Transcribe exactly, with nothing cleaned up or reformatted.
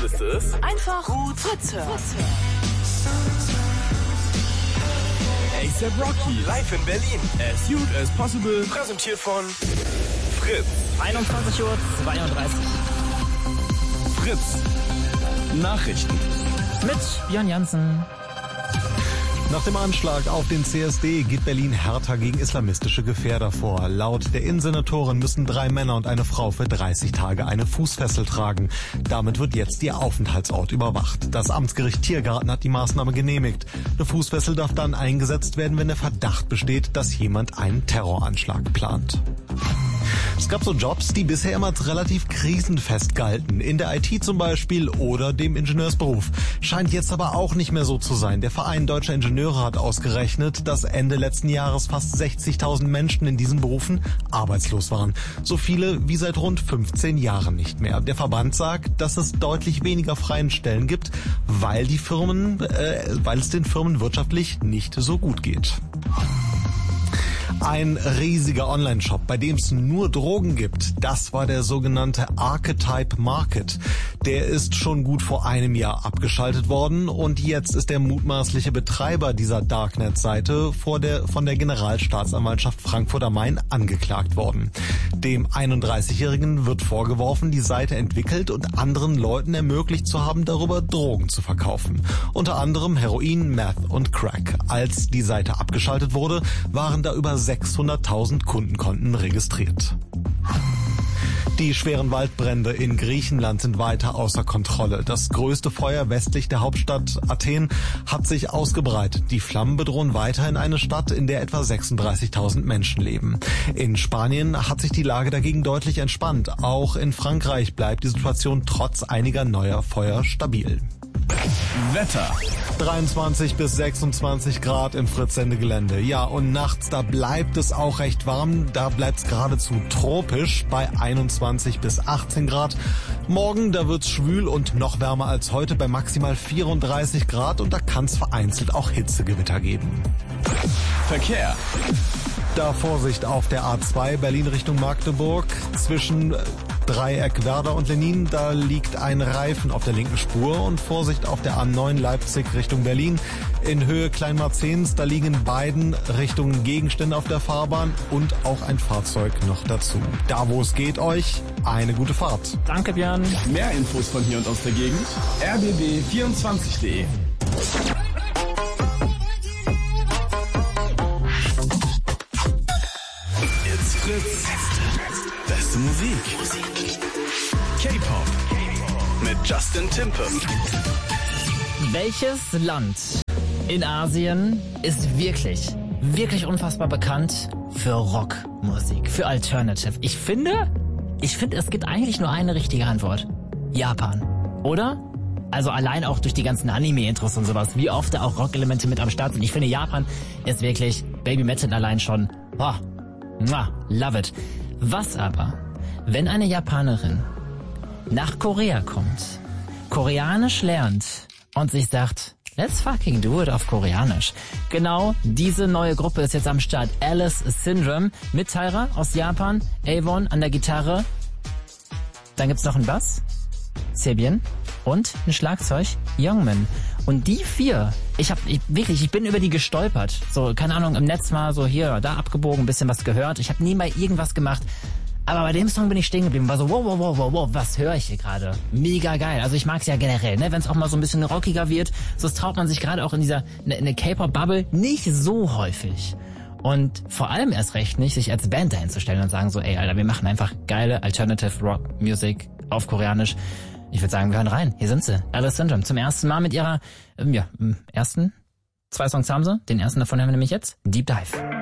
ist es? Einfach gut Fritz hören. A$AP Rocky live in Berlin. As good as possible. Präsentiert von Fritz. einundzwanzig Uhr zweiunddreißig. Fritz. Nachrichten. Mit Björn Jansen. Nach dem Anschlag auf den C S D geht Berlin härter gegen islamistische Gefährder vor. Laut der Innensenatorin müssen drei Männer und eine Frau für dreißig Tage eine Fußfessel tragen. Damit wird jetzt ihr Aufenthaltsort überwacht. Das Amtsgericht Tiergarten hat die Maßnahme genehmigt. Eine Fußfessel darf dann eingesetzt werden, wenn der Verdacht besteht, dass jemand einen Terroranschlag plant. Es gab so Jobs, die bisher immer als relativ krisenfest galten. In der I T zum Beispiel oder dem Ingenieursberuf. Scheint jetzt aber auch nicht mehr so zu sein. Der Verein Deutscher Ingenieure hat ausgerechnet, dass Ende letzten Jahres fast sechzigtausend Menschen in diesen Berufen arbeitslos waren. So viele wie seit rund fünfzehn Jahren nicht mehr. Der Verband sagt, dass es deutlich weniger freien Stellen gibt, weil die Firmen, äh, weil es den Firmen wirtschaftlich nicht so gut geht. Ein riesiger Online-Shop, bei dem es nur Drogen gibt, das war der sogenannte Archetype Market. Der ist schon gut vor einem Jahr abgeschaltet worden und jetzt ist der mutmaßliche Betreiber dieser Darknet-Seite vor der, von der Generalstaatsanwaltschaft Frankfurt am Main angeklagt worden. Dem einunddreißigjährigen wird vorgeworfen, die Seite entwickelt und anderen Leuten ermöglicht zu haben, darüber Drogen zu verkaufen. Unter anderem Heroin, Meth und Crack. Als die Seite abgeschaltet wurde, waren da über sechshunderttausend Kundenkonten registriert. Die schweren Waldbrände in Griechenland sind weiter außer Kontrolle. Das größte Feuer westlich der Hauptstadt Athen hat sich ausgebreitet. Die Flammen bedrohen weiterhin eine Stadt, in der etwa sechsunddreißigtausend Menschen leben. In Spanien hat sich die Lage dagegen deutlich entspannt. Auch in Frankreich bleibt die Situation trotz einiger neuer Feuer stabil. Wetter. dreiundzwanzig bis sechsundzwanzig Grad im Fritz-Sendegelände. Ja, und nachts, da bleibt es auch recht warm. Da bleibt es geradezu tropisch bei einundzwanzig bis achtzehn Grad. Morgen, da wird's schwül und noch wärmer als heute bei maximal vierunddreißig Grad. Und da kann es vereinzelt auch Hitzegewitter geben. Verkehr. Da Vorsicht auf der A zwei Berlin Richtung Magdeburg. Zwischen Dreieck Werder und Lenin, da liegt ein Reifen auf der linken Spur und Vorsicht auf der A neun Leipzig Richtung Berlin. In Höhe Kleinmarzens, da liegen in beiden Richtungen Gegenstände auf der Fahrbahn und auch ein Fahrzeug noch dazu. Da wo es geht, euch eine gute Fahrt. Danke, Björn. Mehr Infos von hier und aus der Gegend. r b b vierundzwanzig punkt de. It's Fritz. Beste Musik. K-Pop mit Justin Timpe. Welches Land in Asien ist wirklich, wirklich unfassbar bekannt für Rockmusik, für Alternative? Ich finde, ich finde, es gibt eigentlich nur eine richtige Antwort. Japan. Oder? Also allein auch durch die ganzen Anime-Intros und sowas, wie oft da auch Rock-Elemente mit am Start sind. Ich finde, Japan ist wirklich Baby Metal allein schon. Oh, muah, love it. Was aber, wenn eine Japanerin nach Korea kommt, Koreanisch lernt und sich sagt, let's fucking do it auf Koreanisch. Genau diese neue Gruppe ist jetzt am Start. Alice Syndrome mit Taira aus Japan, Avon an der Gitarre. Dann gibt's noch einen Bass, Sebien und ein Schlagzeug, Youngman. Und die vier, ich hab ich, wirklich, ich bin über die gestolpert. So, keine Ahnung, im Netz mal so hier, da abgebogen, ein bisschen was gehört. Ich habe nie mal irgendwas gemacht. Aber bei dem Song bin ich stehen geblieben. War so, wow, wow, wow, wow, wow, was höre ich hier gerade? Mega geil. Also ich mag's ja generell, ne, wenn es auch mal so ein bisschen rockiger wird. So traut man sich gerade auch in dieser in der K-Pop-Bubble nicht so häufig. Und vor allem erst recht nicht, sich als Band dahin zu stellen und sagen so, ey, Alter, wir machen einfach geile Alternative Rock Music auf Koreanisch. Ich würde sagen, wir hören rein. Hier sind sie. Alice Syndrome. Zum ersten Mal mit ihrer, ähm, ja, ersten, zwei Songs haben sie. Den ersten davon haben wir nämlich jetzt. Deep Dive.